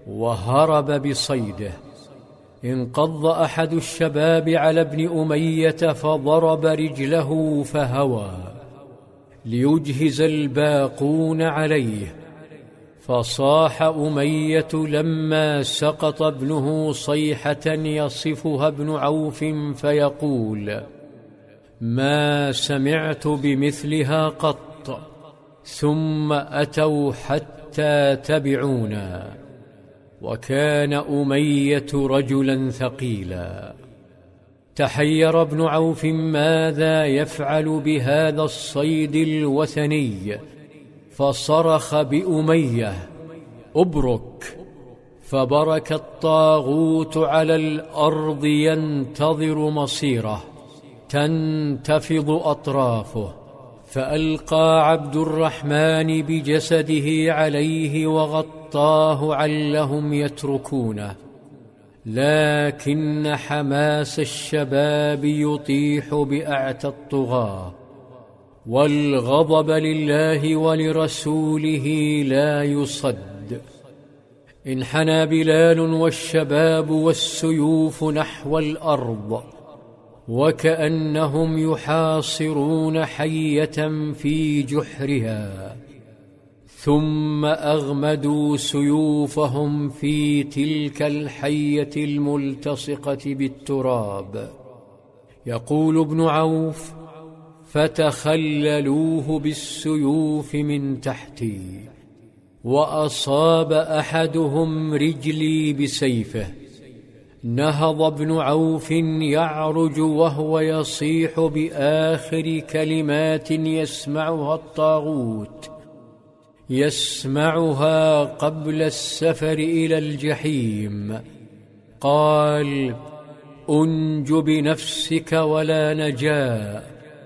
وهرب بصيده. انقض أحد الشباب على ابن أمية فضرب رجله فهوى ليجهز الباقون عليه، فصاح أمية لما سقط ابنه صيحة يصفها ابن عوف فيقول: ما سمعت بمثلها قط، ثم أتوا حتى تبعونا. وكان أمية رجلا ثقيلا. تحير ابن عوف ماذا يفعل بهذا الصيد الوثني، فصرخ بأمية: أبرك! فبرك الطاغوت على الأرض ينتظر مصيره، تنتفض أطرافه. فألقى عبد الرحمن بجسده عليه وغطاه علهم يتركونه، لكن حماس الشباب يطيح بأعتى الطغاة، والغضب لله ولرسوله لا يصد. انحنى بلال والشباب والسيوف نحو الأرض، وكأنهم يحاصرون حية في جحرها، ثم أغمدوا سيوفهم في تلك الحية الملتصقة بالتراب. يقول ابن عوف: فتخللوه بالسيوف من تحتي، وأصاب أحدهم رجلي بسيفه. نهض ابن عوف يعرج وهو يصيح بآخر كلمات يسمعها الطاغوت، يسمعها قبل السفر إلى الجحيم. قال: أنج بنفسك ولا نجاة،